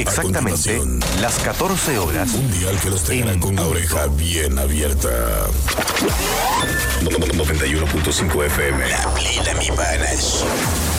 exactamente las 14 horas. Un dial que los tendrá con la oreja bien abierta. 91.5 FM. La plena, mi panas.